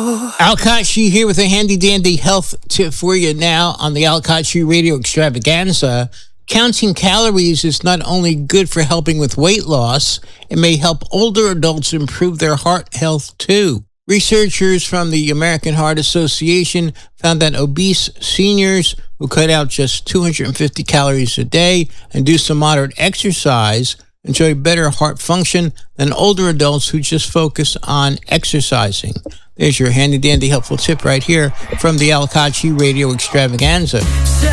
Al Kachi here with a handy dandy health tip for you now on the Al Kachi Radio Extravaganza. Counting calories is not only good for helping with weight loss, it may help older adults improve their heart health too. Researchers from the American Heart Association found that obese seniors who cut out just 250 calories a day and do some moderate exercise enjoy better heart function than older adults who just focus on exercising. There's your handy dandy helpful tip right here from the Al Kachi Radio Extravaganza.